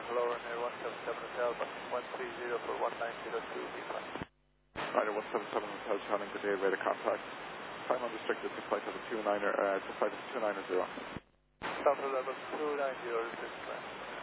hello, runway 177 Hotel, 130 for 1902, be fine. Ryder 177 Hotel, Channing, good day, radar contact. Time unrestricted to flight level 290, to flight level 290. South level 290, this is